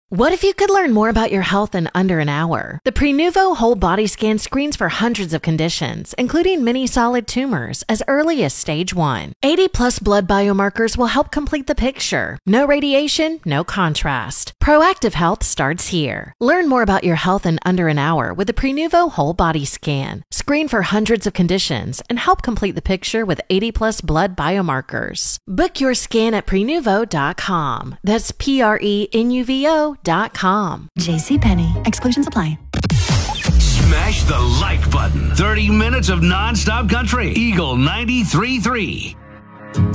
What if you could learn more about your health in under an hour? The Prenuvo Whole Body Scan screens for hundreds of conditions, including many solid tumors, as early as stage 1. 80-plus blood biomarkers will help complete the picture. No radiation, no contrast. Proactive health starts here. Learn more about your health in under an hour with the Prenuvo Whole Body Scan. Screen for hundreds of conditions and help complete the picture with 80-plus blood biomarkers. Book your scan at Prenuvo.com. That's Prenuvo.com. JCPenney. Exclusions apply. Smash the like button. 30 minutes of nonstop country. Eagle 93.3.